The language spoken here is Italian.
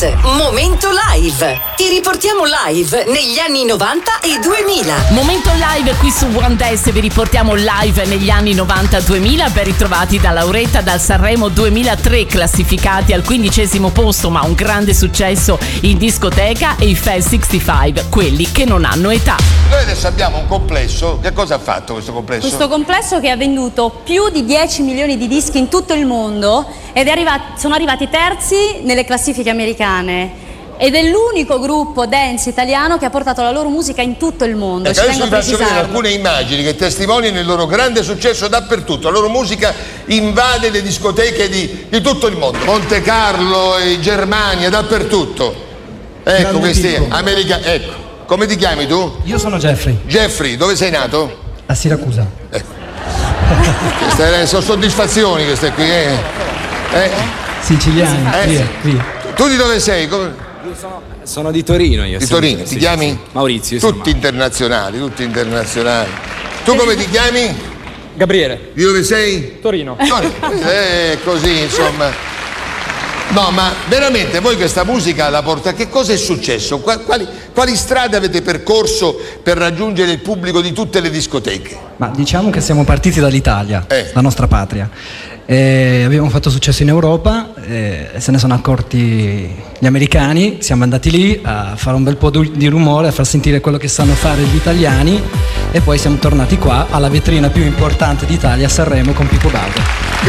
Dance, Momento Live. Ti riportiamo live negli anni 90 e 2000. Momento live qui su One Dance, vi riportiamo live negli anni 90-2000, ben ritrovati da Lauretta dal Sanremo 2003, classificati al 15° posto, ma un grande successo in discoteca, e i Fast 65, quelli che non hanno età. Noi adesso abbiamo un complesso. Che cosa ha fatto questo complesso? Questo complesso che ha venduto più di 10 milioni di dischi in tutto il mondo ed sono arrivati terzi nelle classifiche americane. Ed è l'unico gruppo dance italiano che ha portato la loro musica in tutto il mondo. Ecco, adesso vi faccio vedere alcune immagini che testimoniano il loro grande successo dappertutto. La loro musica invade le discoteche di tutto il mondo. Monte Carlo, Germania, dappertutto. Ecco questi americani. Ecco, come ti chiami tu? Io sono Jeffrey. Jeffrey, dove sei nato? A Siracusa. Queste sono soddisfazioni queste qui, Siciliani, qui. Tu di dove sei? Sono di Torino io. Di Torino, ti chiami? Sì. Maurizio. Tutti internazionali. Tu come ti chiami? Gabriele. Di dove sei? Torino. Così insomma. No, ma veramente voi questa musica la portate. Che cosa è successo? Quali strade avete percorso per raggiungere il pubblico di tutte le discoteche? Ma diciamo che siamo partiti dall'Italia, la nostra patria. Abbiamo fatto successo in Europa, se ne sono accorti gli americani, siamo andati lì a fare un bel po' di rumore, a far sentire quello che sanno fare gli italiani, e poi siamo tornati qua alla vetrina più importante d'Italia, Sanremo, con Pippo Baudo.